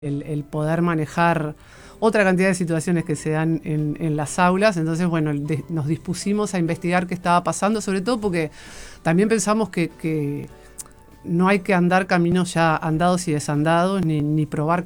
el poder manejar otra cantidad de situaciones que se dan en las aulas. Entonces, bueno, nos dispusimos a investigar qué estaba pasando, sobre todo porque también pensamos que no hay que andar caminos ya andados y desandados, ni probar